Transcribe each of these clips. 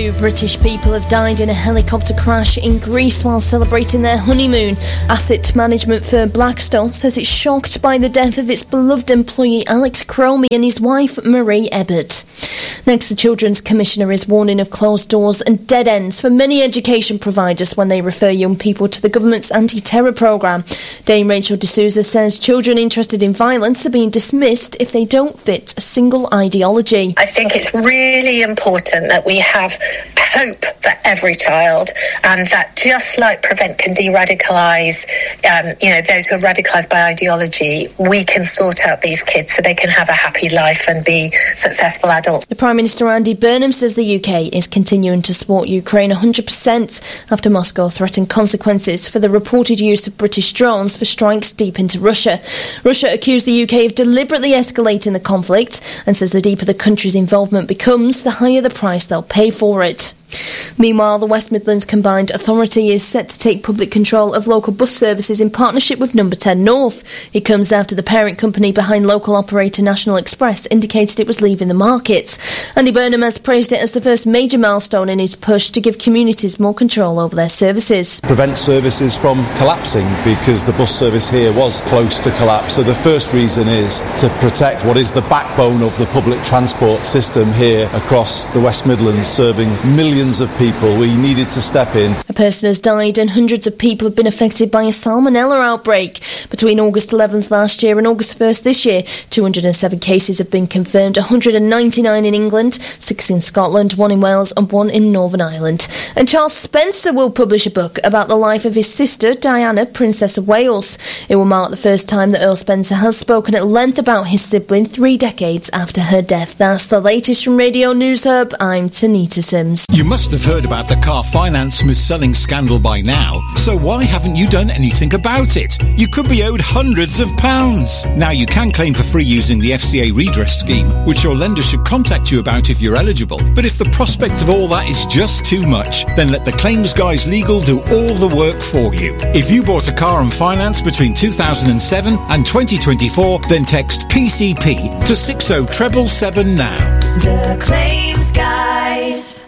Two British people have died in a helicopter crash in Greece while celebrating their honeymoon. Asset management firm Blackstone says it's shocked by the death of its beloved employee Alex Cromie and his wife Marie Ebbert. Next, the Children's Commissioner is warning of closed doors and dead ends for many education providers when they refer young people to the government's anti-terror programme. Dame Rachel D'Souza says children interested in violence are being dismissed if they don't fit a single ideology. I think it's really important that we have hope for every child, and that just like Prevent can de-radicalise, those who are radicalised by ideology, we can sort out these kids so they can have a happy life and be successful adults. The Prime Minister Andy Burnham says the UK is continuing to support Ukraine 100% after Moscow threatened consequences for the reported use of British drones for strikes deep into Russia. Russia accused the UK of deliberately escalating the conflict and says the deeper the country's involvement becomes, the higher the price they'll pay for it. Meanwhile, the West Midlands Combined Authority is set to take public control of local bus services in partnership with Number 10 North. It comes after the parent company behind local operator National Express indicated it was leaving the market. Andy Burnham has praised it as the first major milestone in his push to give communities more control over their services. Prevent services from collapsing because the bus service here was close to collapse. So the first reason is to protect what is the backbone of the public transport system here across the West Midlands, serving millions of people. We needed to step in. A person has died and hundreds of people have been affected by a salmonella outbreak. Between August 11th last year and August 1st this year, 207 cases have been confirmed, 199 in England, 6 in Scotland, 1 in Wales and 1 in Northern Ireland. And Charles Spencer will publish a book about the life of his sister, Diana, Princess of Wales. It will mark the first time that Earl Spencer has spoken at length about his sibling 3 decades after her death. That's the latest from Radio News Hub. I'm Tanita Sims. You must have heard about the car finance smooth selling scandal by now, so why haven't you done anything about it? You could be owed hundreds of pounds. Now you can claim for free using the FCA redress scheme, which your lender should contact you about if you're eligible. But if the prospect of all that is just too much, then let the Claims Guys Legal do all the work for you. If you bought a car on finance between 2007 and 2024, then text PCP to 60777 now. The Claims Guys.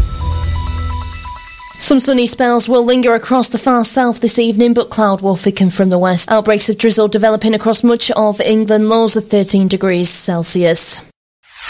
Some sunny spells will linger across the far south this evening, but cloud will thicken from the west. Outbreaks of drizzle developing across much of England, lows of 13 degrees Celsius.